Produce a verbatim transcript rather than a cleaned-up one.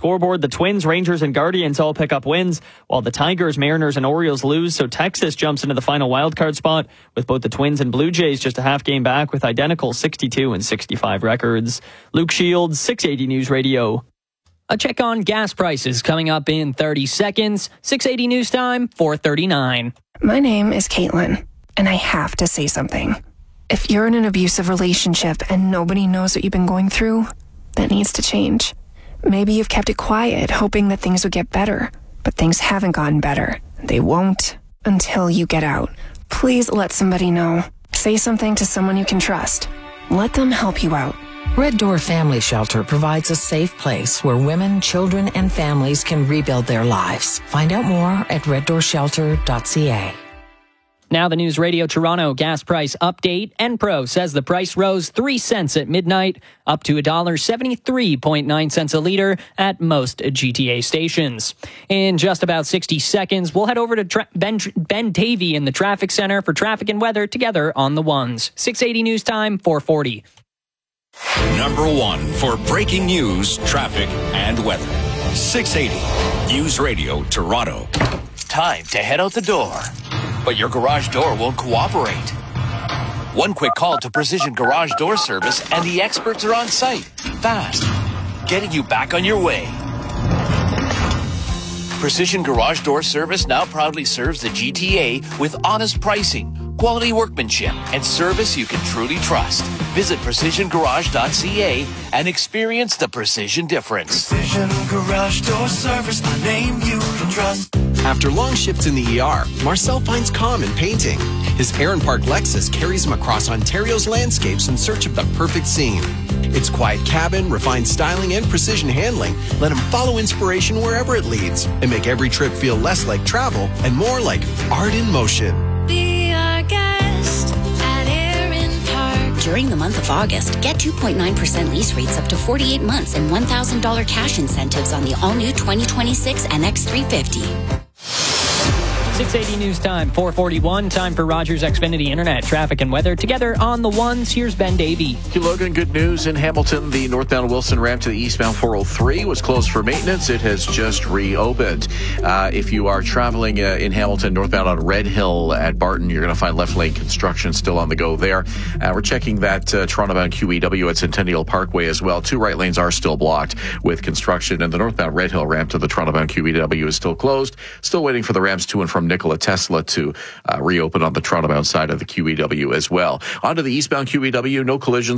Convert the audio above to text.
scoreboard, the Twins, Rangers, and Guardians all pick up wins, while the Tigers, Mariners, and Orioles lose. So Texas jumps into the final wildcard spot, with both the Twins and Blue Jays just a half game back with identical sixty-two and sixty-five records. Luke Shields, six eighty News Radio. A check on gas prices coming up in thirty seconds. six eighty News Time, four thirty-nine. My name is Caitlin, and I have to say something. If you're in an abusive relationship and nobody knows what you've been going through, that needs to change. Maybe you've kept it quiet, hoping that things would get better, but things haven't gotten better. They won't until you get out. Please let somebody know. Say something to someone you can trust. Let them help you out. Red Door Family Shelter provides a safe place where women, children, and families can rebuild their lives. Find out more at red door shelter dot c a. Now the News Radio Toronto gas price update. Enpro says the price rose three cents at midnight, up to one dollar seventy-three point nine cents a liter at most G T A stations. In just about sixty seconds, we'll head over to tra- Ben, Ben Tavy in the traffic center for traffic and weather together on the ones. six eighty News Time, four forty. Number one for breaking news, traffic, and weather. six eighty News Radio Toronto. Time to head out the door. But your garage door won't cooperate. One quick call to Precision Garage Door Service and the experts are on site. Fast. Getting you back on your way. Precision Garage Door Service now proudly serves the G T A with honest pricing, quality workmanship, and service you can truly trust. Visit precision garage dot c a and experience the precision difference. Precision Garage Door Service, the name you can trust. After long shifts in the E R, Marcel finds calm in painting. His Aaron Park Lexus carries him across Ontario's landscapes in search of the perfect scene. Its quiet cabin, refined styling, and precision handling let him follow inspiration wherever it leads and make every trip feel less like travel and more like art in motion. Be our guest at Aaron Park. During the month of August, get two point nine percent lease rates up to forty-eight months and one thousand dollars cash incentives on the all-new twenty twenty-six N X three fifty. six eighty News Time, four forty-one. Time for Rogers Xfinity Internet, traffic and weather together on the ones. Here's Ben Davey. Hey, Logan, good news in Hamilton. The northbound Wilson ramp to the eastbound four oh three was closed for maintenance. It has just reopened. Uh, if you are traveling uh, in Hamilton northbound on Red Hill at Barton, you're going to find left lane construction still on the go there. Uh, we're checking that uh, Toronto-bound Q E W at Centennial Parkway as well. Two right lanes are still blocked with construction, and the northbound Red Hill ramp to the Toronto-bound Q E W is still closed. Still waiting for the ramps to and from Nikola Tesla to uh, reopen on the Toronto-bound side of the Q E W as well. On to the eastbound Q E W, no collisions